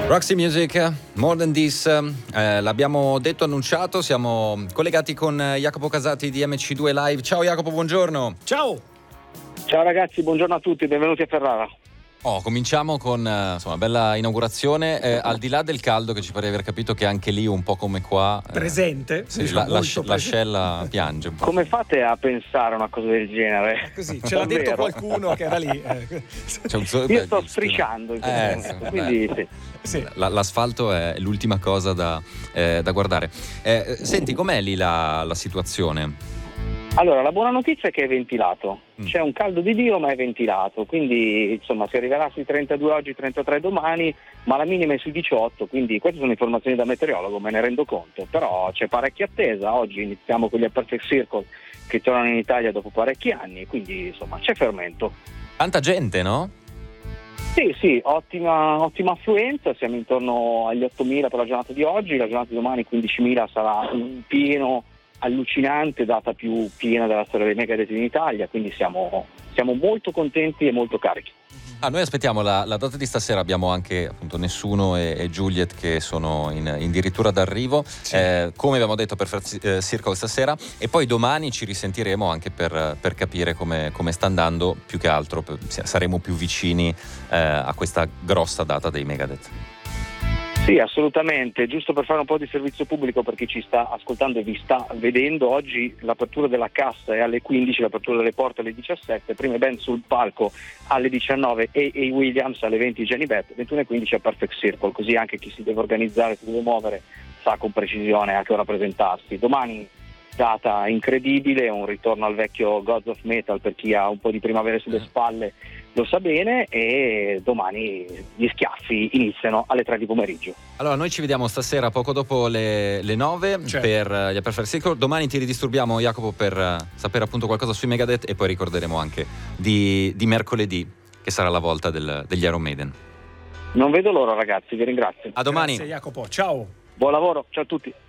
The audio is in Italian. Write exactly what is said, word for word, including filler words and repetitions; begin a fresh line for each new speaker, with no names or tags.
Roxy Music, More Than This, eh, l'abbiamo detto, annunciato, siamo collegati con Jacopo Casati di M C due Live. Ciao Jacopo, buongiorno.
Ciao.
Ciao ragazzi, buongiorno a tutti, benvenuti a Ferrara.
Oh, cominciamo con eh, insomma, bella inaugurazione, eh, al di là del caldo che ci pare di aver capito che anche lì un po' come qua eh,
presente,
sì,
diciamo,
la, la, l'ascella piange un po'.
Come fate a pensare a una cosa del genere?
Così, ce l'ha detto qualcuno che era lì. Eh.
C'è un so-
Io
beh,
sto strisciando in questo
eh,
momento,
sì,
quindi
beh.
sì.
Sì.
La, l'asfalto è l'ultima cosa da, eh, da guardare. Eh, senti, com'è lì la, la situazione?
Allora, la buona notizia è che è ventilato.
Mm.
C'è un caldo di Dio, ma è ventilato. Quindi, insomma, si arriverà sui trentadue oggi, trentatré domani, ma la minima è sui diciotto. Quindi queste sono informazioni da meteorologo, me ne rendo conto. Però c'è parecchia attesa. Oggi iniziamo con gli Perfect Circle che tornano in Italia dopo parecchi anni. Quindi, insomma, c'è fermento.
Tanta gente, no?
Sì, sì, ottima, ottima affluenza. Siamo intorno agli ottomila per la giornata di oggi. La giornata di domani, quindicimila, sarà un pieno allucinante, data più piena della storia dei Megadeth in Italia, quindi siamo, siamo molto contenti e molto carichi.
Ah, noi aspettiamo la, la data di stasera, abbiamo anche appunto Nessuno e, e Juliet che sono in, addirittura d'arrivo,
Sì.
eh, come abbiamo detto per Perfect eh, Circle stasera, e poi domani ci risentiremo anche per, per capire come, come sta andando, più che altro per, saremo più vicini eh, a questa grossa data dei Megadeth.
Sì, assolutamente, giusto per fare un po' di servizio pubblico per chi ci sta ascoltando e vi sta vedendo, oggi l'apertura della cassa è alle quindici, l'apertura delle porte alle diciassette, prime band sul palco alle diciannove e A. Williams, alle venti Jenny Beth, ventuno e quindici a Perfect Circle, così anche chi si deve organizzare, si deve muovere, sa con precisione a che ora presentarsi. Domani data incredibile, un ritorno al vecchio Gods of Metal per chi ha un po' di primavera sulle spalle lo sa bene, e domani gli schiaffi iniziano alle tre di pomeriggio.
Allora noi ci vediamo stasera poco dopo le, le nove,
Certo.
per uh, gli Perfect Circle. Domani ti ridisturbiamo, Jacopo, per uh, sapere appunto qualcosa sui Megadeth, e poi ricorderemo anche di, di mercoledì, che sarà la volta del, degli Iron Maiden.
Non vedo l'ora ragazzi, vi ringrazio.
A domani.
Grazie Jacopo, ciao.
Buon lavoro, ciao a tutti.